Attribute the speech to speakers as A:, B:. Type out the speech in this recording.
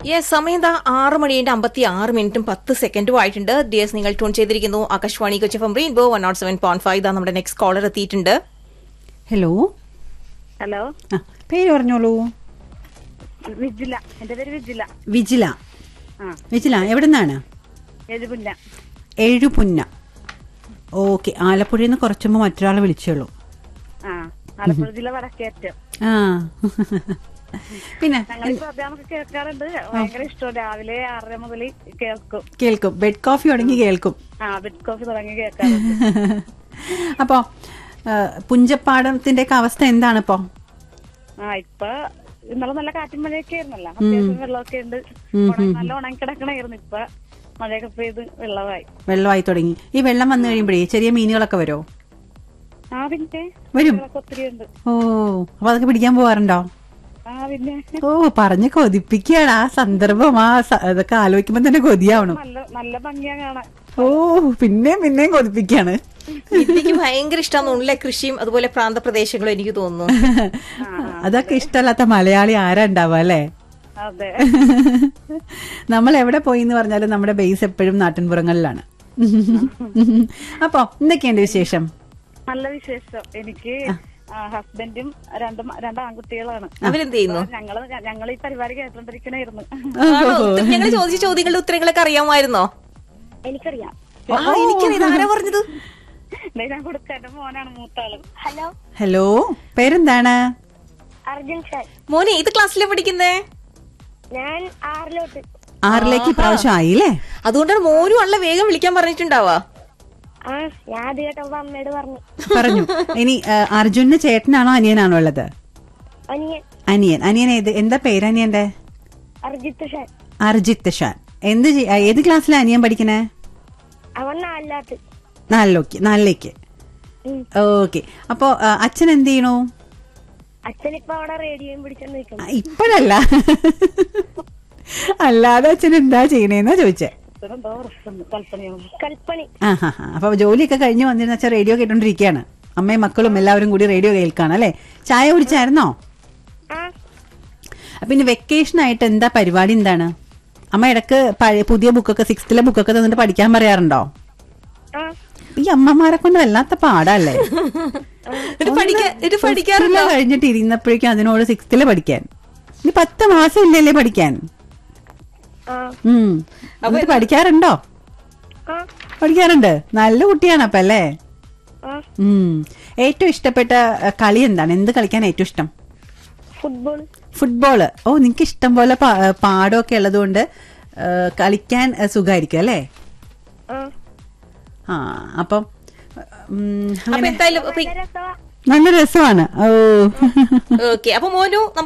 A: Yes, സമയം 6:56 ആയിട്ടുണ്ട്. ഡിയസ്, നിങ്ങൾ ട്യൂൺ ചെയ്തിരിക്കുന്നു ആകാശവാണി കൊച്ചി FM റെയിൻബോ 107.5. ഇതാ നമ്മുടെ നെക്സ്റ്റ് കോളർ എത്തിയിട്ടുണ്ട്.
B: ഹലോ.
C: ഹലോ,
B: പേര് പറഞ്ഞോളൂ.
C: വിജില. എന്റെ പേര് വിജില.
B: വിജില. വിജില എവിടെ നിന്നാണ്? എഴുപുന്ന. ഓക്കെ. ആലപ്പുഴയിൽ നിന്ന് കുറച്ചുമ്പോ മറ്റൊരാളെ വിളിച്ചോളൂ.
C: ആലപ്പുഴ ജില്ല വടക്കേറ്റം.
B: പിന്നെ
C: കേൾക്കാറുണ്ട്, ഭയങ്കര ഇഷ്ടം. രാവിലെ 6 മുതൽ
B: കേൾക്കും. ബെഡ് കോഫി തുടങ്ങി കേൾക്കും.
C: ബെഡ് കോഫി തുടങ്ങി കേൾക്കാറുണ്ട്.
B: അപ്പൊ പുഞ്ചപ്പാടത്തിന്റെ അവസ്ഥ എന്താണ് ഇപ്പൊ?
C: ഇപ്പൊ ഇന്നലെ നല്ല കാറ്റും മഴയൊക്കെ ആയിരുന്നല്ലോ, അത്യാവശ്യം വെള്ളമൊക്കെ ഉണ്ട്. നല്ല ഉണങ്ങി കിടക്കണായിരുന്നു. ഇപ്പൊ മഴയൊക്കെ പെയ്ത് വെള്ളമായി തുടങ്ങി. ഈ വെള്ളം വന്നു കഴിയുമ്പോഴേ ചെറിയ മീനുകളൊക്കെ വരുമോ? പിന്നെ
B: വരും.
C: ഒത്തിരി ഉണ്ട്.
B: ഓ, അപ്പൊ അതൊക്കെ പിടിക്കാൻ പോവാറുണ്ടോ?
C: പിന്നെ
B: ഓ, പറഞ്ഞ് കൊതിപ്പിക്കുകയാണ്. ആ സന്ദർഭം അതൊക്കെ ആലോചിക്കുമ്പോ തന്നെ കൊതിയാവണം.
C: നല്ല ഭംഗിയാ കാണാൻ.
B: ഓ, പിന്നെയും കൊതിപ്പിക്കാണ്.
A: എനിക്ക് ഭയങ്കര ഇഷ്ടമാണെന്നുള്ളേ കൃഷിയും അതുപോലെ പ്രാന്തപ്രദേശങ്ങളും എനിക്ക് തോന്നുന്നു.
B: അതൊക്കെ ഇഷ്ടമല്ലാത്ത മലയാളി ആരാ ഉണ്ടാവുക അല്ലേ?
C: അതെ.
B: നമ്മൾ എവിടെ പോയി എന്ന് പറഞ്ഞാലും നമ്മുടെ ബേസ് എപ്പോഴും നാട്ടിൻപുറങ്ങളിലാണ്. അപ്പൊ എന്തൊക്കെയുണ്ട് വിശേഷം?
C: നല്ല വിശേഷം. എനിക്ക് ഹസ്ബൻഡും രണ്ട് ആൺകുട്ടികളാണ്.
A: അവരെന്ത് ചെയ്യുന്നു?
C: ഞങ്ങൾ ഈ പരിപാടി കേട്ടോണ്ടിരിക്കണായിരുന്നു.
A: ഞങ്ങൾ ചോദിച്ച ചോദ്യങ്ങളുടെ ഉത്തരങ്ങളൊക്കെ അറിയാമായിരുന്നോ?
C: എനിക്കറിയാം.
A: എനിക്കറിയാം. ആരാ പറഞ്ഞത്?
C: ഞാൻ കൊടുക്കാൻ മോനാണ് മൂത്താള്. ഹലോ.
B: ഹലോ, പേരെന്താണ്?
C: അർജുൻ ഷാൻ.
A: മോനെ ഏത് ക്ലാസ്സിലാണ് പഠിക്കുന്നേ?
C: ഞാൻ
B: 6ലേക്ക് പ്രാവശ്യം ആയില്ലേ?
A: അതുകൊണ്ടാണ് മോനും അള്ള വേഗം വിളിക്കാൻ പറഞ്ഞിട്ടുണ്ടാവാ.
C: ഞാൻ അത് കേട്ടപ്പോ അമ്മയോട്
B: പറഞ്ഞു. ഇനി അർജുന് ചേട്ടനാണോ അനിയനാണോ ഉള്ളത്? അനിയൻ. എന്താ പേര് അനിയന്റെ? അർജിത്ത് ഷാൻ. ഏത് ക്ലാസ്സിലാണ് അനിയൻ പഠിക്കണേ?
C: അവൻ
B: 4ലേക്ക്. ഓക്കെ. അപ്പൊ അച്ഛൻ എന്ത് ചെയ്യണു?
C: അച്ഛനിപ്പോ അവിടെ റേഡിയോയും പിടിച്ചോണ്ടിരിക്കുന്നു.
B: ഇപ്പോഴല്ല, അല്ലാതെ അച്ഛൻ എന്താ ചെയ്യണേന്നാ ചോദിച്ചേ. അപ്പൊ ജോലിയൊക്കെ കഴിഞ്ഞ് വന്നിരുന്ന അച്ഛൻ റേഡിയോ കേട്ടോണ്ടിരിക്കുകയാണ്. അമ്മയും മക്കളും എല്ലാവരും കൂടി റേഡിയോ കേൾക്കാണ് അല്ലെ? ചായ കുടിച്ചായിരുന്നോ? പിന്നെ വെക്കേഷൻ ആയിട്ട് എന്താ പരിപാടി? എന്താണ്? അമ്മ ഇടക്ക് പുതിയ ബുക്കൊക്കെ 6th ബുക്കൊക്കെ തന്നിട്ട് പഠിക്കാൻ പറയാറുണ്ടോ? ഈ അമ്മമാരെ കൊണ്ട് വല്ലാത്ത പാടല്ലേ? കഴിഞ്ഞിട്ട് ഇരുന്നപ്പോഴേക്കും അതിനോട് 6th പഠിക്കാൻ. ഇനി 10 മാസം ഇല്ലല്ലേ പഠിക്കാൻ? എന്നിട്ട് പഠിക്കാറുണ്ടോ? പഠിക്കാറുണ്ട്. നല്ല കുട്ടിയാണ് അപ്പൊ അല്ലേ? ഏറ്റവും ഇഷ്ടപ്പെട്ട കളി എന്താണ്? എന്ത് കളിക്കാൻ ഏറ്റവും ഇഷ്ടം? ഫുട്ബോള്. ഓ, നിനക്ക് ഇഷ്ടം പോലെ പാടമൊക്കെ ഉള്ളത് കൊണ്ട് കളിക്കാൻ സുഖമായിരിക്കും അല്ലേ? അപ്പം
A: എന്തായാലും
B: നല്ല രസമാണ്. ഓ,
A: ഓക്കെ. അപ്പൊ മോനു